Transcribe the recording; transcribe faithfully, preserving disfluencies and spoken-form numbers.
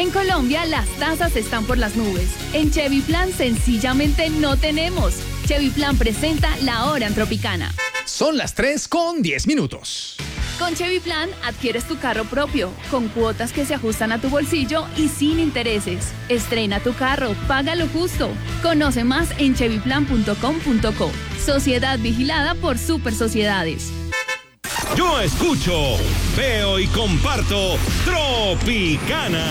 En Colombia las tasas están por las nubes. En Chevy Plan sencillamente no tenemos. Chevy Plan presenta La Hora en Tropicana. Son las tres con diez minutos. Con Chevy Plan adquieres tu carro propio, con cuotas que se ajustan a tu bolsillo y sin intereses. Estrena tu carro, págalo justo. Conoce más en chevy plan punto com punto co. Sociedad vigilada por Super Sociedades. Yo escucho, veo y comparto Tropicana.